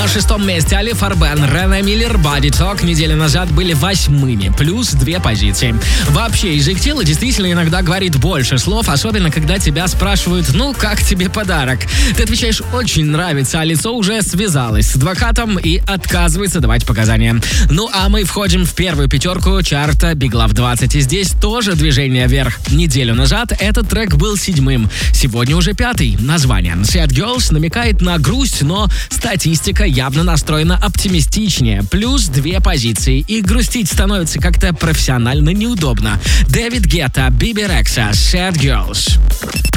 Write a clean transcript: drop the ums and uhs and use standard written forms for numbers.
На 6-м месте Али Фарбен, Рене Миллер, Body Talk неделю назад были 8-ми, плюс 2 позиции. Вообще, язык тела действительно иногда говорит больше слов, особенно когда тебя спрашивают, ну, как тебе подарок? Ты отвечаешь, очень нравится, а лицо уже связалось с адвокатом и отказывается давать показания. Ну, а мы входим в первую пятерку чарта Big Love 20, и здесь тоже движение вверх. Неделю назад этот трек был 7-м, сегодня уже 5-й. Название Sad Girls намекает на грусть, но статистика явно настроена оптимистичнее. Плюс 2 позиции. И грустить становится как-то профессионально неудобно. Дэвид Гетта, Биби Рекса, Sad Girls.